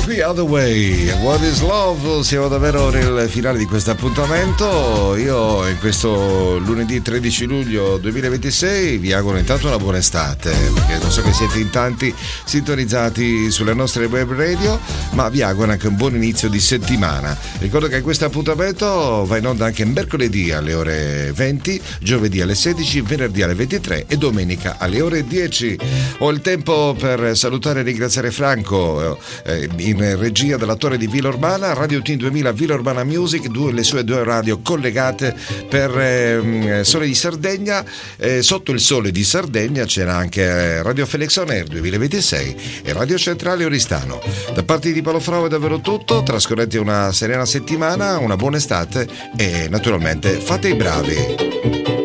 Three Other Way, What is Love? Siamo davvero nel finale di questo appuntamento. Io in questo lunedì 13 luglio 2026 vi auguro intanto una buona estate, perché non so che siete in tanti sintonizzati sulle nostre web radio, ma vi auguro anche un buon inizio di settimana. Ricordo che questo appuntamento va in onda anche mercoledì alle ore 20, giovedì alle 16, venerdì alle 23 e domenica alle ore 10. Ho il tempo per salutare e ringraziare Franco in regia della Torre di Villa Urbana, Radio Team 2000 Villa Urbana Music, le sue due radio collegate per Sole di Sardegna. Sotto il Sole di Sardegna c'era anche Radio Felix On Air 2026 e Radio Centrale Oristano. Da parte di Paolo Frau è davvero tutto, trascorrete una serena settimana, una buona estate e naturalmente fate i bravi.